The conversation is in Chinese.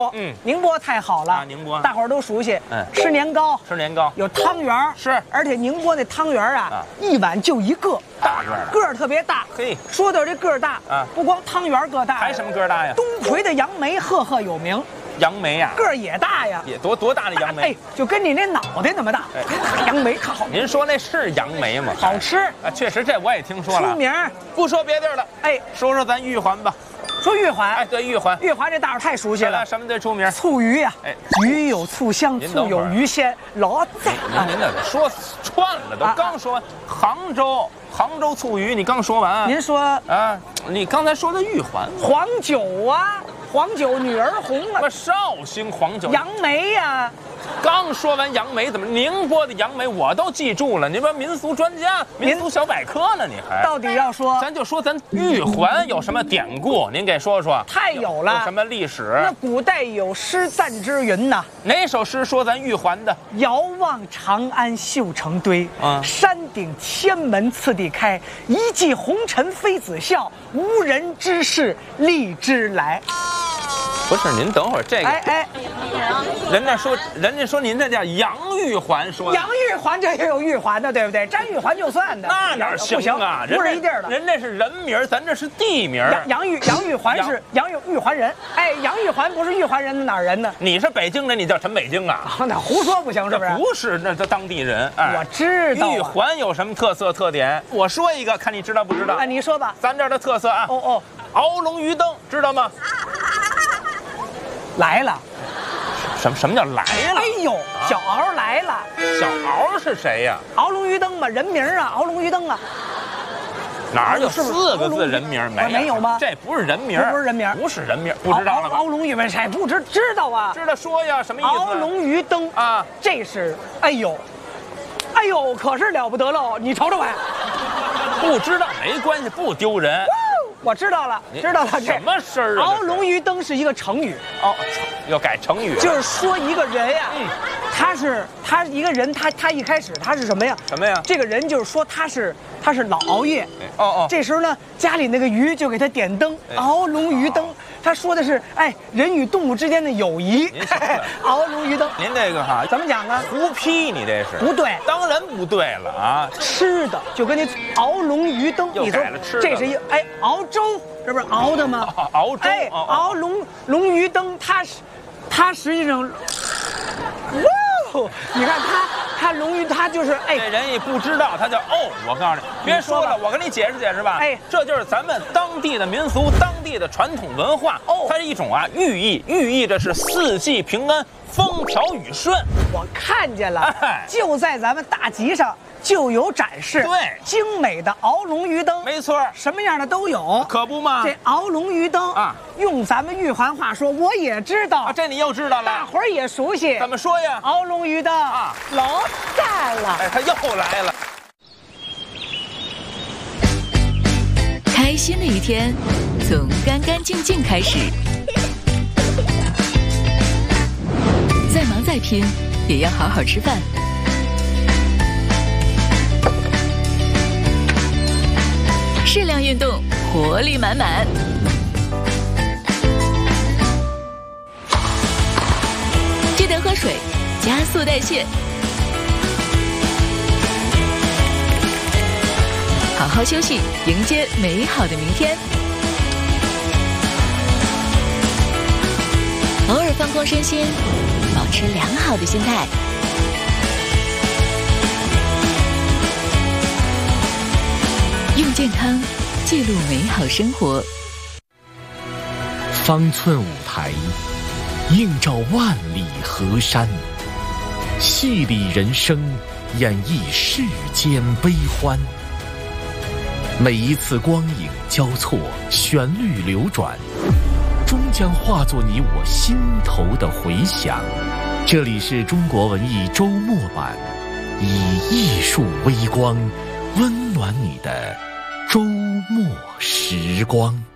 宁波太好了啊，宁波大伙儿都熟悉。吃年糕， 吃年糕有汤圆儿， 是， 而且宁波那汤圆啊，一碗就一个， 大个儿的， 个儿特别大。 嘿， 说到这个儿大啊， 不光汤圆个大， 还什么个儿大呀？ 东魁的杨梅赫赫有名。 杨梅呀， 个儿也大呀， 也多大的杨梅？ 哎，就跟你那脑袋那么大。杨梅可好。 您说那是杨梅吗？ 好吃啊，确实这我也听说了。 出名。 不说别地儿了， 哎， 说说咱玉环吧。 说玉环， 哎，对，玉环， 玉环这大伙太熟悉了。 什么最出名？ 醋鱼呀， 哎， 鱼有醋香，醋有鱼鲜，老在。 您这说串了，都刚说完杭州醋鱼，你刚说完。 您说啊，你刚才说的玉环， 黄酒啊，黄酒女儿红啊， 绍兴黄酒， 杨梅呀。 刚说完杨梅，怎么宁波的杨梅我都记住了？您说民俗专家、民俗小百科呢？你还到底要说？ 咱就说咱玉环有什么典故，您给说说。 太有了， 有什么历史？ 那古代有诗赞之云呐。 哪首诗说咱玉环的？ 遥望长安绣成堆，山顶天门次第开。一骑红尘妃子笑，无人知是荔枝来。 不是，您等会儿这个。 哎， 人家说您这叫杨玉环，说杨玉环这也有玉环的，对不对？沾玉环就算的， 那哪行啊？ 不是一地儿的。 人家是人名，咱这是地名。 杨玉环是玉环人。哎，杨玉环不是玉环人，哪儿人呢？ 你是北京人，你叫陈北京啊？ 那胡说不行，是不是？ 不是，那叫当地人。哎， 我知道。 玉环有什么特点？我说一个，看你知道不知道？ 哎，你说吧。 咱这儿的特色啊。鳌龙鱼灯，知道吗？ 来了。 什么叫来了？ 哎呦，小鳌来了。 小鳌是谁呀？ 鳌龙鱼灯嘛，人名啊，鳌龙鱼灯啊。 哪有4个字人名？ 没有吗？ 这不是人名， 不是人名， 不是人名，不知道了吧？ 鳌龙鱼灯谁不知道啊？ 知道说呀，什么意思？ 鳌龙鱼灯啊，这是哎呦，可是了不得喽！你瞅瞅我， 不知道没关系，不丢人。 我知道了，这什么事儿啊？ 鳌龙鱼灯是一个成语要改成语， 就是说一个人呀，他是一个人，他一开始他是什么呀？ 什么呀？ 这个人就是说他是老熬夜。这时候呢，家里那个鱼就给他点灯，鳌龙鱼灯。他说的是人与动物之间的友谊。鳌龙鱼灯， 您这个哈怎么讲啊？ 胡批，你这是不对， 当然不对了啊！ 吃的就跟那鳌龙鱼灯， 又改了吃的， 这是一熬粥，这不是熬的吗？ 熬粥， 熬龙鱼灯，它实际上，哇，你看它龙鱼，它就是这人也不知道，他叫我告诉你，别说了，我跟你解释吧。这就是咱们当地的民俗，当地的传统文化。它是一种寓意着是四季平安、风调雨顺。 我看见了，就在咱们大集上就有展示， 对， 精美的鳌龙鱼灯， 没错， 什么样的都有， 可不嘛。 这鳌龙鱼灯啊，用咱们玉环话说，我也知道， 这你又知道了， 大伙儿也熟悉。 怎么说呀？ 鳌龙鱼灯啊，老赞了。 他又来了。 开心的一天，从干干净净开始。再忙再拼，也要好好吃饭。适量运动，活力满满。记得喝水，加速代谢。好好休息，迎接美好的明天。偶尔放空身心，保持良好的心态。用健康记录美好生活。 方寸舞台，映照万里河山，戏里人生，演绎世间悲欢。每一次光影交错，旋律流转，终将化作你我心头的回响。这里是中国文艺周末版，以艺术微光温暖你的周末时光。